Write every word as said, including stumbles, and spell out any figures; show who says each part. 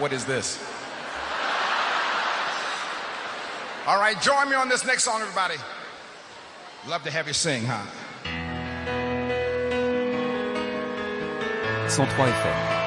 Speaker 1: what is this? All right, join me on this next song, everybody. Love to have you sing, huh?
Speaker 2: cent trois F M.